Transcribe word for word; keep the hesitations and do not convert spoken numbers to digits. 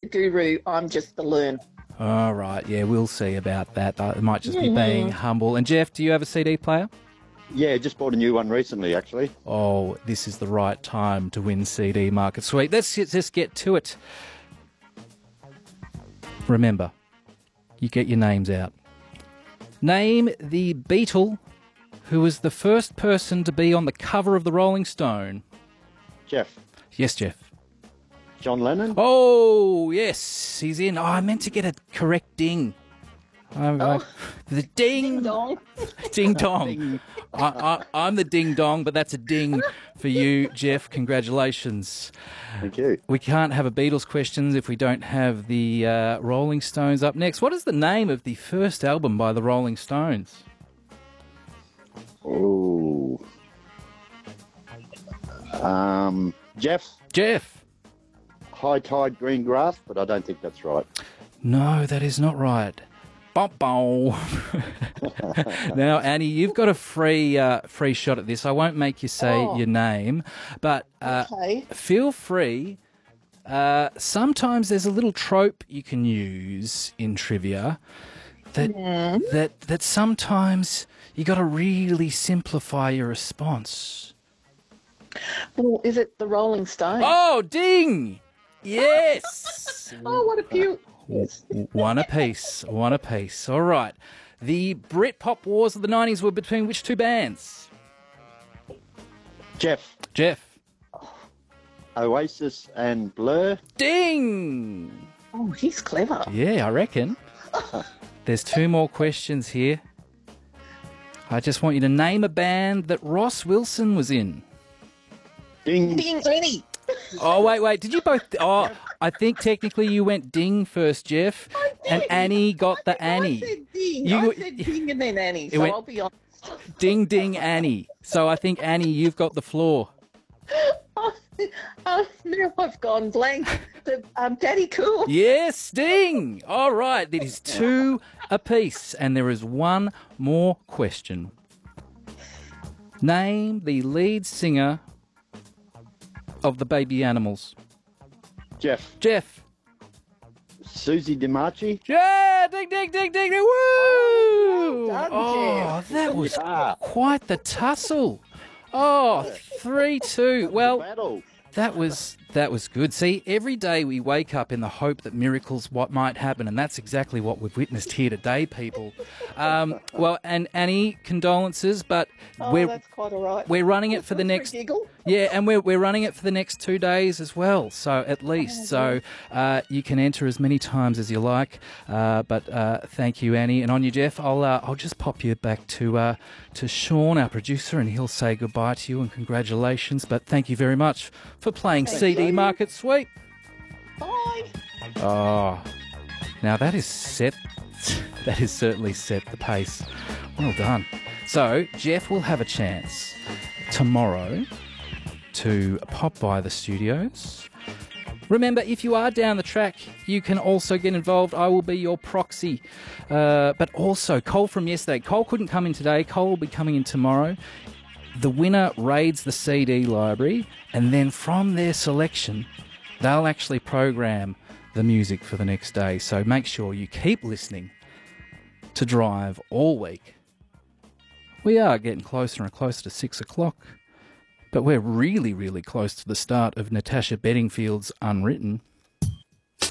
the guru. I'm just the learn. All right, yeah, we'll see about that. Uh, it might just be being humble. And Jeff, do you have a C D player? Yeah, just bought a new one recently, actually. Oh, this is the right time to win C D Market Sweep. Let's just get to it. Remember, you get your names out. Name the Beatle who was the first person to be on the cover of the Rolling Stone. Jeff. Yes, Jeff. John Lennon? Oh, yes, he's in. Oh, I meant to get a correct ding. I, Oh. I, the ding. Ding dong. Ding dong. I, I, I'm the ding dong, but that's a ding for you, Jeff. Congratulations. Thank you. We can't have a Beatles questions if we don't have the uh, Rolling Stones up next. What is the name of the first album by the Rolling Stones? Oh. Um, Jeff? Jeff. High Tide Green Grass, but I don't think that's right. No, that is not right. Bom, bom. Now, Annie, you've got a free uh, free shot at this. I won't make you say Oh. your name, but uh, Okay. feel free. Uh, sometimes there's a little trope you can use in trivia that that that sometimes you got to really simplify your response. Well, is it the Rolling Stones? Oh, ding! Yes. Oh, what a cute. One apiece. One apiece. All right. The Britpop wars of the nineties were between which two bands? Jeff? Jeff. Oasis and Blur? Ding! Oh, he's clever. Yeah, I reckon. There's two more questions here. I just want you to name a band that Ross Wilson was in. Ding. Ding, Lenny. Oh, wait, wait. Did you both... Oh, I think technically you went ding first, Jeff. And Annie got the Annie. I said ding. You- I said ding and then Annie, so went- I'll be honest. Ding, ding, Annie. So I think, Annie, you've got the floor. Oh, oh, now I've gone blank. The, um, Daddy Cool. Yes, ding! All right, it is two apiece, and there is one more question. Name the lead singer of the Baby Animals. Jeff? Jeff. Susie DiMarchi? Yeah, ding, ding, ding, ding, ding, woo! done, Oh, that was Ah. quite the tussle. Oh, three two. Well, Battle. That was that was good. See, every day we wake up in the hope that miracles what might happen, and that's exactly what we've witnessed here today, people. Um, well, and Annie, condolences, but Oh, we're that's quite all right. we're running it for the Just next giggle. yeah, and we're we're running it for the next two days as well. So at least, so uh, you can enter as many times as you like. Uh, but uh, thank you, Annie, and on you, Jeff. I'll uh, I'll just pop you back to uh, to Sean, our producer, and he'll say goodbye to you and congratulations. But thank you very much for playing C D Market Sweep. Bye. Oh, now that is set. That is certainly set the pace. Well done. So Jeff will have a chance tomorrow to pop by the studios. Remember, if you are down the track, you can also get involved. I will be your proxy. Uh, but also, Cole from yesterday. Cole couldn't come in today. Cole will be coming in tomorrow. The winner raids the C D library, and then from their selection, they'll actually program the music for the next day. So make sure you keep listening to Drive all week. We are getting closer and closer to six o'clock, but we're really, really close to the start of Natasha Bedingfield's Unwritten.